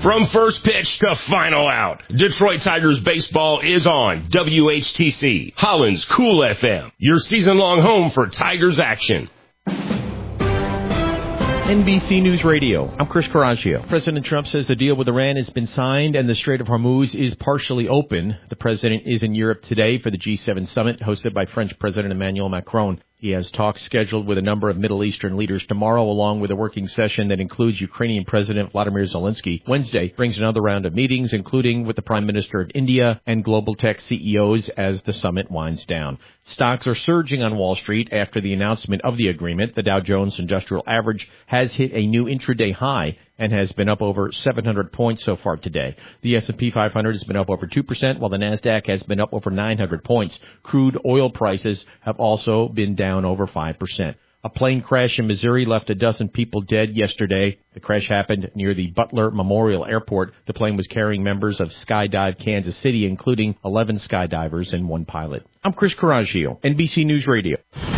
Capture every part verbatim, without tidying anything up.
From first pitch to final out, Detroit Tigers baseball is on W H T C, Holland's Cool F M, your season-long home for Tigers action. N B C News Radio. I'm Chris Carragio. President Trump says the deal with Iran has been signed and the Strait of Hormuz is partially open. The president is in Europe today for the G seven summit hosted by French President Emmanuel Macron. He has talks scheduled with a number of Middle Eastern leaders tomorrow, along with a working session that includes Ukrainian President Vladimir Zelensky. Wednesday brings another round of meetings, including with the Prime Minister of India and global tech C E Os as the summit winds down. Stocks are surging on Wall Street after the announcement of the agreement. The Dow Jones Industrial Average has hit a new intraday high and has been up over seven hundred points so far today. The S and P five hundred has been up over two percent, while the NASDAQ has been up over nine hundred points. Crude oil prices have also been down over five percent. A plane crash in Missouri left a dozen people dead yesterday. The crash happened near the Butler Memorial Airport. The plane was carrying members of Skydive Kansas City, including eleven skydivers and one pilot. I'm Chris Carragio, N B C News Radio.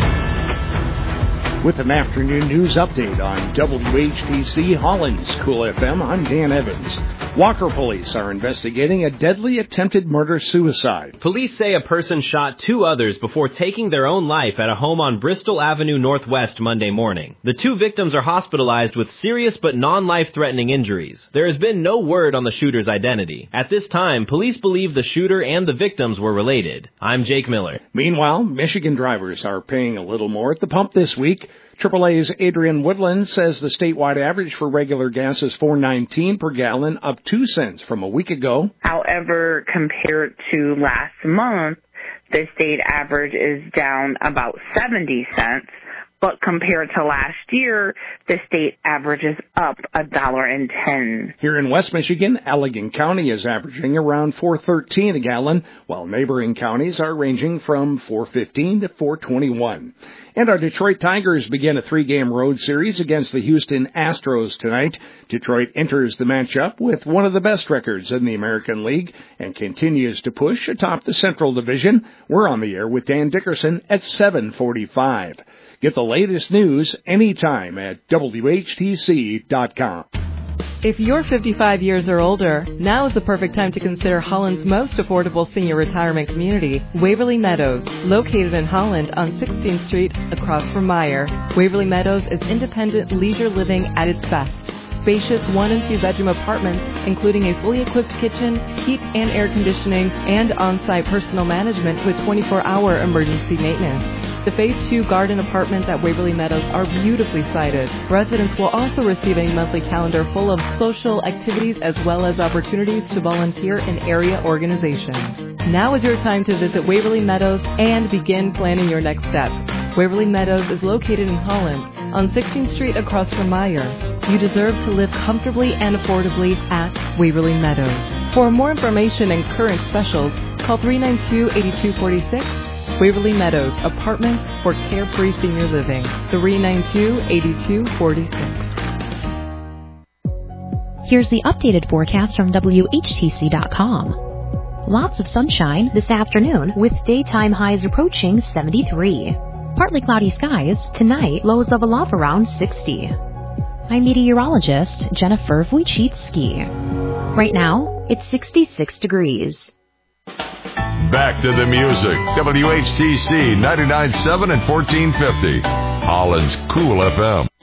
With an afternoon news update on W H T C Holland's Cool F M, I'm Dan Evans. Walker police are investigating a deadly attempted murder-suicide. Police say a person shot two others before taking their own life at a home on Bristol Avenue Northwest Monday morning. The two victims are hospitalized with serious but non-life-threatening injuries. There has been no word on the shooter's identity. At this time, police believe the shooter and the victims were related. I'm Jake Miller. Meanwhile, Michigan drivers are paying a little more at the pump this week. triple A's Adrian Woodland says the statewide average for regular gas is four nineteen per gallon, up two cents from a week ago. However, compared to last month, the state average is down about seventy cents. But compared to last year, the state average is up a dollar and ten. Here in West Michigan, Allegan County is averaging around four thirteen a gallon, while neighboring counties are ranging from four fifteen to four twenty-one. And our Detroit Tigers begin a three-game road series against the Houston Astros tonight. Detroit enters the matchup with one of the best records in the American League and continues to push atop the Central Division. We're on the air with Dan Dickerson at seven forty-five. Get the latest news anytime at W H T C dot com. If you're fifty-five years or older, now is the perfect time to consider Holland's most affordable senior retirement community, Waverly Meadows, located in Holland on sixteenth Street across from Meyer. Waverly Meadows is independent leisure living at its best. Spacious one and two bedroom apartments, including a fully equipped kitchen, heat and air conditioning, and on-site personal management with twenty-four hour emergency maintenance. The Phase two garden apartments at Waverly Meadows are beautifully sited. Residents will also receive a monthly calendar full of social activities as well as opportunities to volunteer in area organizations. Now is your time to visit Waverly Meadows and begin planning your next steps. Waverly Meadows is located in Holland on sixteenth Street across from Meyer. You deserve to live comfortably and affordably at Waverly Meadows. For more information and current specials, call three nine two, eight two four six. Waverly Meadows, apartments for carefree senior living. three nine two, eight two four six. Here's the updated forecast from W H T C dot com. Lots of sunshine this afternoon with daytime highs approaching seventy-three. Partly cloudy skies tonight, lows of a love around sixty. I'm meteorologist Jennifer Wojcicki. Right now, it's sixty-six degrees. Back to the music. W H T C ninety-nine point seven and fourteen fifty. Holland's Cool F M.